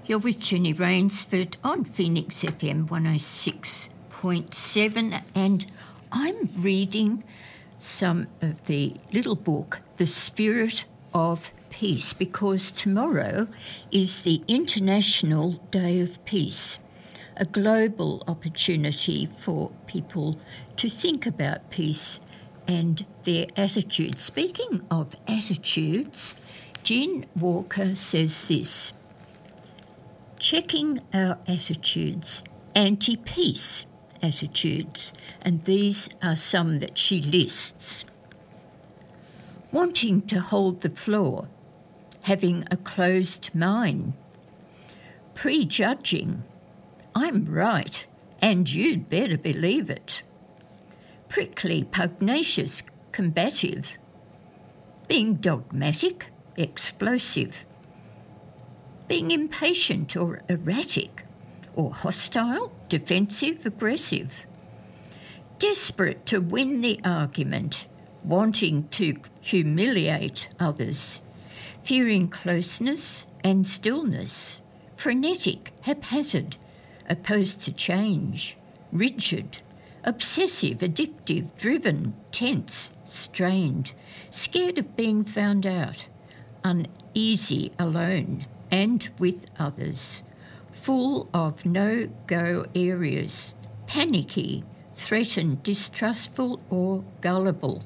You're with Jenny Rainsford on Phoenix FM 106.7, and I'm reading some of the little book, The Spirit of Peace, because tomorrow is the International Day of Peace, a global opportunity for people to think about peace and their attitudes. Speaking of attitudes, Jean Walker says this: checking our attitudes, anti-peace attitudes, and these are some that she lists. Wanting to hold the floor, having a closed mind, prejudging, I'm right and you'd better believe it, prickly, pugnacious, combative, being dogmatic, explosive, being impatient or erratic, or hostile, defensive, aggressive, desperate to win the argument, wanting to humiliate others, fearing closeness and stillness, frenetic, haphazard, opposed to change, rigid, obsessive, addictive, driven, tense, strained, scared of being found out, uneasy alone and with others, full of no-go areas, panicky, threatened, distrustful or gullible,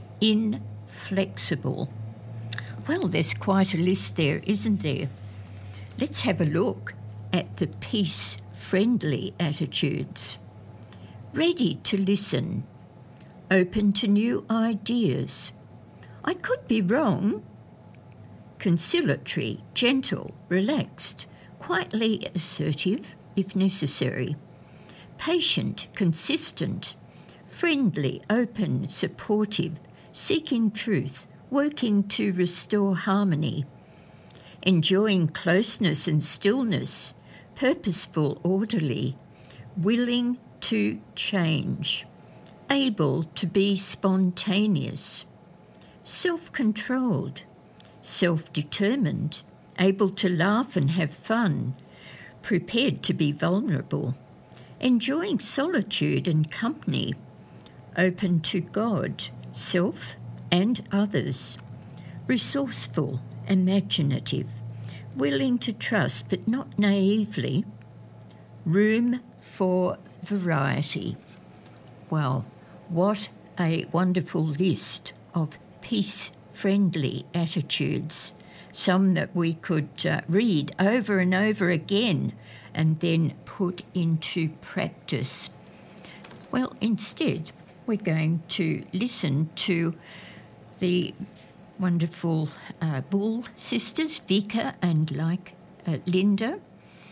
inflexible. Well, there's quite a list there, isn't there? Let's have a look at the peace-friendly attitudes. Ready to listen, open to new ideas. I could be wrong. Conciliatory, gentle, relaxed, quietly assertive if necessary. Patient, consistent, friendly, open, supportive, seeking truth, working to restore harmony, enjoying closeness and stillness, purposeful, orderly, willing to change, able to be spontaneous, self-controlled, self-determined, able to laugh and have fun, prepared to be vulnerable, enjoying solitude and company, open to God, self and others, resourceful, imaginative, willing to trust but not naively, room for variety. Well, what a wonderful list of peace-friendly attitudes, some that we could read over and over again and then put into practice. Well, instead, we're going to listen to the wonderful Bull sisters, Vika and Linda,